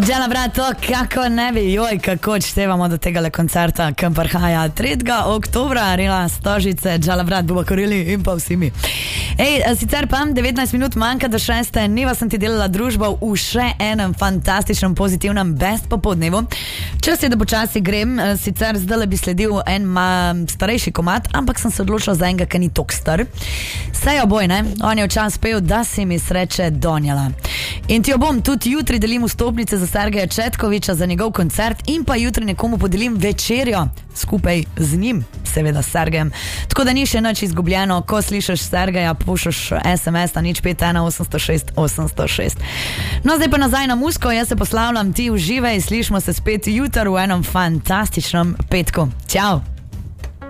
Džala brato, kako ne bi, joj, kako odštevamo do tega koncerta, ki prihaja 3. oktobra, Arena Stožice, Džala brat, bomo korili in pa vsi mi. Sicer pa 19 minut manjka do 6. Neva sem ti delala družbo v še enem fantastičnem, pozitivnem best popoldnevu. Čas je, da počasi grem, sicer zdaj bi sledil en starejši komad, ampak sem se odločila za enega, ki ni tok star. Saj oboj, ne? On je včas pel, da si mi sreče Donjala. In ti jo bom, tudi jutri delim vstopnice za Sergeja Četkoviča za njegov koncert in pa jutri nekomu podelim večerjo skupaj z njim, seveda s Sergejem. Tako da ni še nič izgubljeno, ko slišiš Sergeja, pošljaš SMS na 051 806 806. No, zdaj pa nazaj na muziko, jaz se poslavljam, ti uživaj, slišimo se spet jutri v enem fantastičnem petku. Čau!